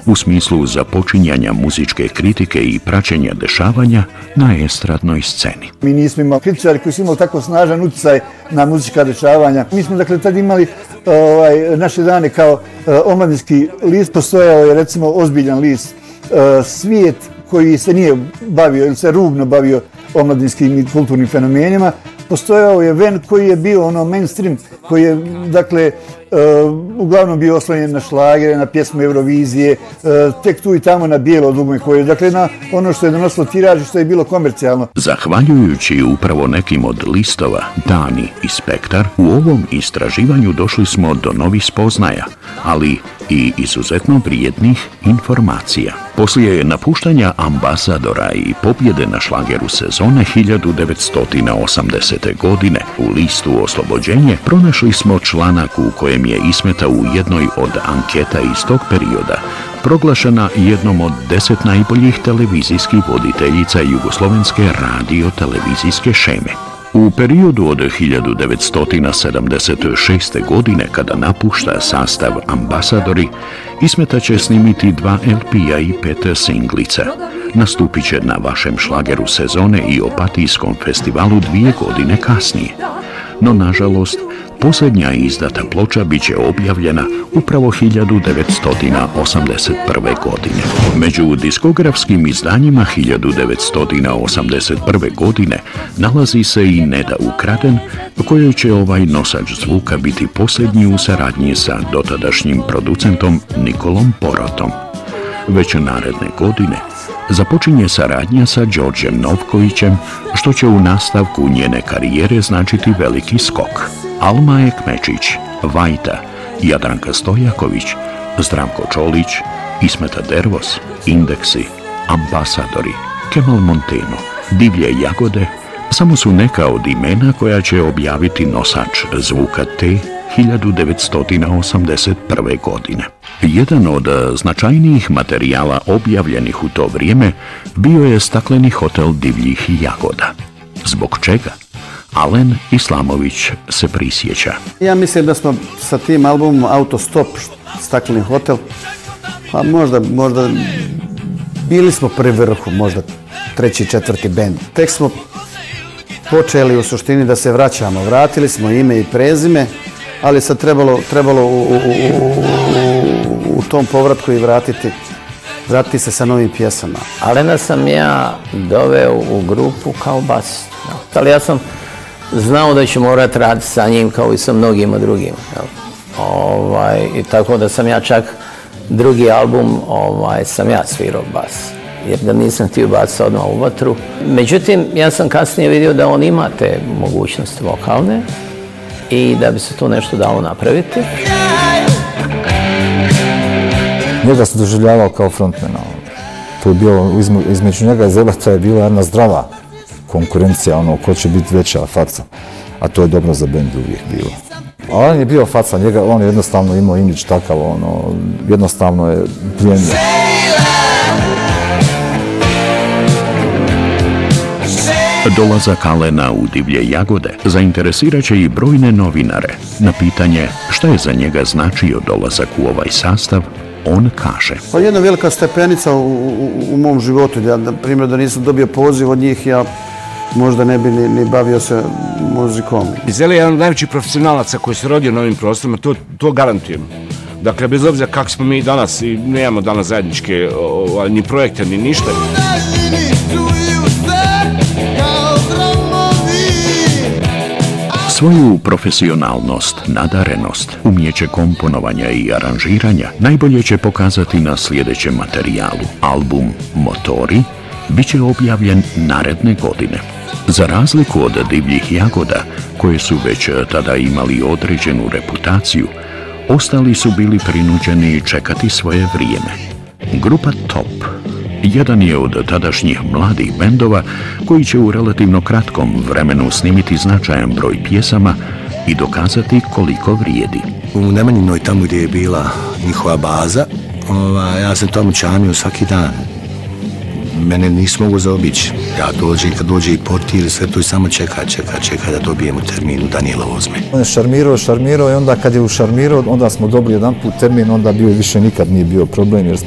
u smislu započinjanja muzičke kritike i praćenja dešavanja na estradnoj sceni. Mi nismo imali kritičari koji su imali tako snažan utjecaj na muzička dešavanja. Mi smo dakle tad imali naše dane kao omladinski list, postojao je recimo ozbiljan list Svijet koji se nije bavio ili se rubno bavio omladinskim i kulturnim fenomenima. Postojao je Ven koji je bio mainstream, koji je dakle uglavnom bio oslonjen na šlagere, na pjesmu Eurovizije, tek tu i tamo na bijelo dugme koje, dakle na ono što je donosilo tiraž i što je bilo komercijalno. Zahvaljujući upravo nekim od listova, Dani i Spektar, u ovom istraživanju došli smo do novih spoznaja, ali i izuzetno vrijednih informacija. Poslije napuštanja Ambasadora i pobjede na šlageru sezone 1980. godine u listu Oslobođenje pronašli smo članak u kojem je Ismeta u jednoj od anketa iz tog perioda proglašena jednom od 10 najboljih televizijskih voditeljica jugoslovenske radio-televizijske šeme. U periodu od 1976. godine, kada napušta sastav Ambasadori, Ismeta će snimiti 2 LP-a i 5 singlica. Nastupit će na vašem šlageru sezone i Opatijskom festivalu 2 godine kasnije. No, nažalost, posljednja izdata ploča bit će objavljena upravo 1981. godine. Među diskografskim izdanjima 1981. godine nalazi se i Neda ukraden, kojoj će ovaj nosač zvuka biti posljednji u saradnji sa dotadašnjim producentom Nikolom Porotom. Već naredne godine započinje saradnja sa Đorđem Novkovićem, što će u nastavku njene karijere značiti veliki skok. Alma Ekmečić, Vajta, Jadranka Stojaković, Zdravko Čolić, Ismeta Dervos, Indeksi, Ambasadori, Kemal Monteno, Divlje jagode samo su neka od imena koja će objaviti nosač zvuka te 1981. godine. Jedan od značajnijih materijala objavljenih u to vrijeme bio je stakleni hotel Divljih jagoda. Zbog čega? Alen Islamović se prisjeća. Ja mislim da smo sa tim albumom Autostop, stakleni hotel, pa možda bili smo pri vrhu, možda 3. 4. bend. Tek smo počeli u suštini da se vraćamo. Vratili smo ime i prezime, ali sad trebalo u tom povratku i vratiti se sa novim pjesama. Alena sam ja doveo u grupu kao basistu. Ali ja sam znao da ću morati raditi sa njim kao i sa mnogima drugima. I tako da sam ja čak drugi album sam ja svirao bas. Jer da nisam htio baciti odmah u vatru. Međutim, ja sam kasnije vidio da on ima te mogućnosti vokalne i da bi se tu nešto dalo napraviti. Njega sam doživljavao kao frontmena. To je bilo, između njega i Zebata je bila jedna zdrava konkurencija, ko će biti veća faca. A to je dobro za bend uvijek bilo. A on je bio faca, on je jednostavno imao imidž takav, jednostavno je plijenio. Dolazak Alena u Divlje jagode zainteresirat će i brojne novinare. Na pitanje šta je za njega značio dolazak u ovaj sastav, on kaže. Pa jedna velika stepenica u mom životu. Na primjer, da nisam dobio poziv od njih, ja možda ne bi ni bavio se muzikom. Zeli je jedan od najvećih profesionalaca koji se rodio na ovim prostorima, to garantujem. Dakle, bez obzira kako smo mi danas i nemamo danas zajedničke ni projekte, ni ništa. Svoju profesionalnost, nadarenost, umjeće komponovanja i aranžiranja najbolje će pokazati na sljedećem materijalu. Album Motori bit će objavljen naredne godine. Za razliku od Divljih jagoda, koje su već tada imali određenu reputaciju, ostali su bili prinuđeni čekati svoje vrijeme. Grupa Top jedan je od tadašnjih mladih bendova koji će u relativno kratkom vremenu snimiti značajan broj pjesama i dokazati koliko vrijedi. U Nemanjinoj, tamo gdje je bila njihova baza, ja sam tamo čamio svaki dan. Mene nisu mogu zaobići. Ja dođem, kad dođe i portir, sve to i samo čeka da dobijemo termin u Danijela Ozme. On je šarmirao i onda kad je ušarmirao, onda smo dobili jedan put termin, onda bio više nikad nije bio problem jer